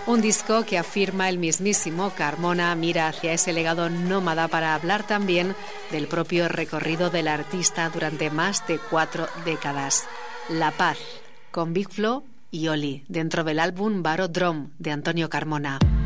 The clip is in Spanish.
Un disco que afirma el mismísimo Carmona mira hacia ese legado nómada para hablar también del propio recorrido del artista durante más de 4 décadas. La Paz, con Big Flo y Oli, dentro del álbum Barodrome de Antonio Carmona.